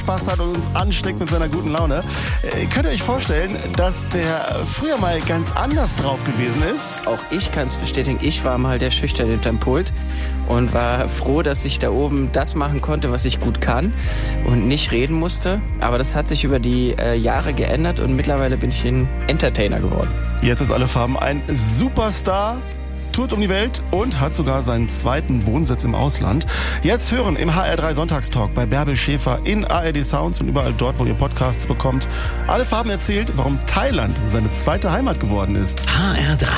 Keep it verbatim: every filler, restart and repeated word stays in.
Spaß hat und uns ansteckt mit seiner guten Laune. Äh, könnt ihr euch vorstellen, dass der früher mal ganz anders drauf gewesen ist? Auch ich kann es bestätigen. Ich war mal der Schüchterne hinterm Pult und war froh, dass ich da oben das machen konnte, was ich gut kann und nicht reden musste. Aber das hat sich über die äh, Jahre geändert und mittlerweile bin ich ein Entertainer geworden. Jetzt ist alle Farben ein Superstar, tourt um die Welt und hat sogar seinen zweiten Wohnsitz im Ausland. Jetzt hören im H R drei Sonntagstalk bei Bärbel Schäfer in A R D Sounds und überall dort, wo ihr Podcasts bekommt. Alle Farben erzählt, warum Thailand seine zweite Heimat geworden ist. H R drei